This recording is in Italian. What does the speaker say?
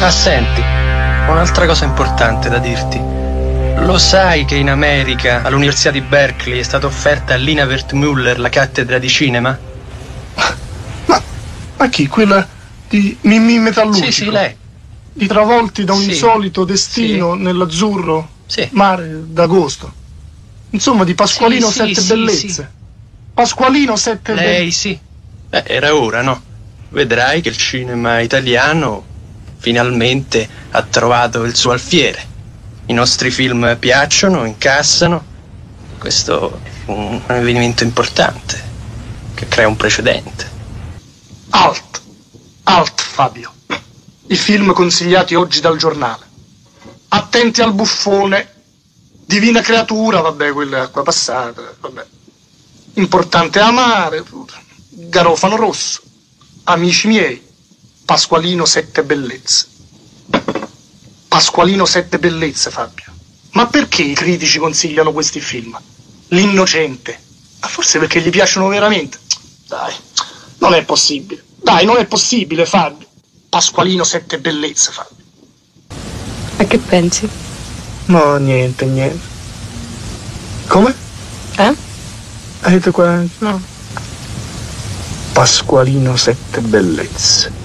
Ah, senti, un'altra cosa importante da dirti. Lo sai che in America, all'Università di Berkeley, è stata offerta a Lina Wertmüller la cattedra di cinema? Ma chi? Quella di Mimì Metallurgico? Sì, lei. Di travolti da un Sì. insolito destino nell'azzurro mare d'agosto. Insomma, di Pasqualino Sette Bellezze. Sì. Pasqualino Sette Bellezze. Lei sì. Era ora, no? Vedrai che il cinema italiano finalmente ha trovato il suo alfiere. I nostri film piacciono, incassano. Questo è un avvenimento importante che crea un precedente. Alt, Fabio. I film consigliati oggi dal giornale. Attenti al buffone. Divina creatura, vabbè, quella è acqua passata, vabbè. Importante amare. Garofano rosso. Amici miei. Pasqualino Sette Bellezze. Pasqualino Sette Bellezze, Fabio. Ma perché i critici consigliano questi film? L'innocente. Ma forse perché gli piacciono veramente. Dai, non è possibile. Dai, non è possibile, Fabio. Pasqualino Sette Bellezze, Fabio. A che pensi? No, niente. Come? Avete qua? No. Pasqualino Sette Bellezze.